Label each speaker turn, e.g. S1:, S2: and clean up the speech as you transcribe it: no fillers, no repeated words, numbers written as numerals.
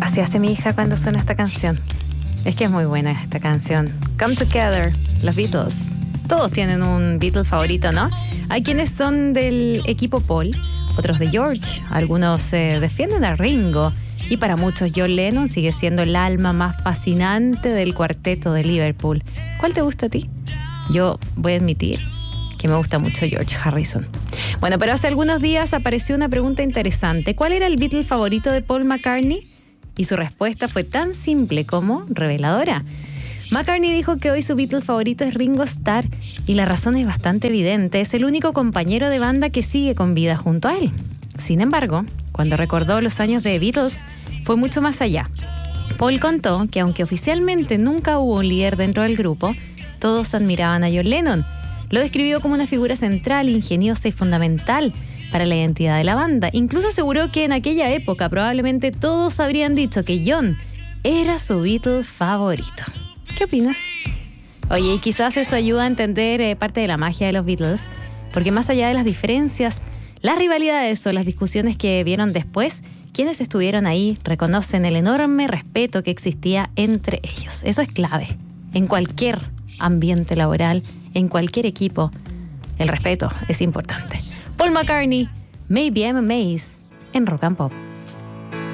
S1: Así hace mi hija cuando suena esta canción. Es que es muy buena esta canción. Come Together, los Beatles. Todos tienen un Beatle favorito, ¿no? Hay quienes son del equipo Paul, otros de George, algunos defienden a Ringo, y para muchos John Lennon sigue siendo el alma más fascinante del cuarteto de Liverpool. ¿Cuál te gusta a ti? Yo voy a admitir que me gusta mucho George Harrison. Bueno, pero hace algunos días apareció una pregunta interesante. ¿Cuál era el Beatle favorito de Paul McCartney? Y su respuesta fue tan simple como reveladora. McCartney dijo que hoy su Beatle favorito es Ringo Starr, y la razón es bastante evidente. Es el único compañero de banda que sigue con vida junto a él. Sin embargo, cuando recordó los años de Beatles, fue mucho más allá. Paul contó que aunque oficialmente nunca hubo un líder dentro del grupo, todos admiraban a John Lennon. Lo describió como una figura central, ingeniosa y fundamental para la identidad de la banda. Incluso aseguró que en aquella época probablemente todos habrían dicho que John era su Beatle favorito. ¿Qué opinas? Oye, y quizás eso ayuda a entender parte de la magia de los Beatles, porque más allá de las diferencias, las rivalidades o las discusiones que vieron después, quienes estuvieron ahí reconocen el enorme respeto que existía entre ellos. Eso es clave. En cualquier ambiente laboral, en cualquier equipo, el respeto es importante. Paul McCartney, Maybe I'm Amazed, en Rock and Pop.